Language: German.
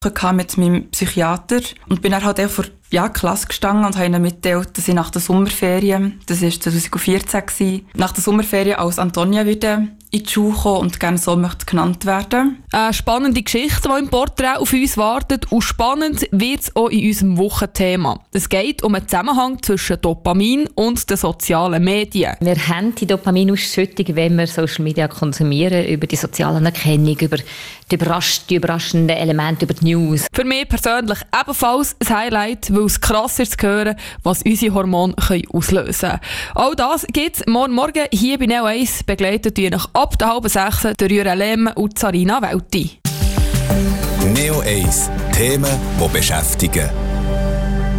mit meinem Psychiater und bin dann halt auch vor Klasse gestanden und habe ihnen mitgeteilt, dass ich nach der Sommerferien, das war 2014, nach der Sommerferien als Antonia wieder in die Schule kommen und gerne so möchte genannt werden. Eine spannende Geschichte, die im Porträt auf uns wartet, und spannend wird es auch in unserem Wochenthema. Es geht um einen Zusammenhang zwischen Dopamin und den sozialen Medien. Wir haben die Dopaminausschüttung, wenn wir Social Media konsumieren, über die soziale Anerkennung, über die überraschenden Elemente, über die News. Für mich persönlich ebenfalls ein Highlight, weil es krass ist zu hören, was unsere Hormone auslösen können. All das gibt es morgen hier bei Neo 1, begleitet nach ab der 5:30 durch Jürgen Lehm und Sarina Welti. Neo 1, Themen, die beschäftigen.